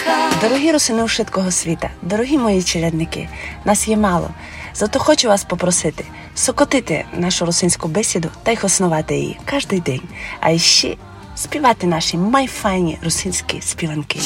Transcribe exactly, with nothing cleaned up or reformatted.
Дорогі русини швидкого світа, дорогі мої челядники, нас є мало. Зато хочу вас попросити сокотити нашу русинську бесіду та й основати її кожен день. А ще співати наші майфайні русинські співанки.